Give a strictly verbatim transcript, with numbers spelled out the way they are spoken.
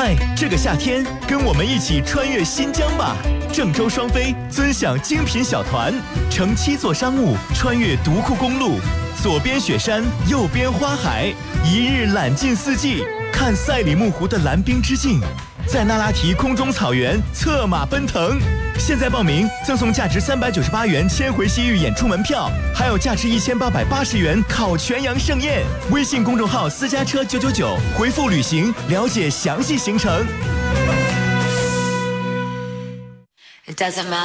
嗨，这个夏天跟我们一起穿越新疆吧！郑州双飞尊享精品小团，乘七座商务穿越独库公路，左边雪山，右边花海，一日览尽四季，看赛里木湖的蓝冰之境，在那拉提空中草原策马奔腾。现在报名赠送价值三百九十八元千回西域演出门票，还有价值一千八百八十元烤全羊盛宴。微信公众号私家车九九九，回复旅行了解详细行程。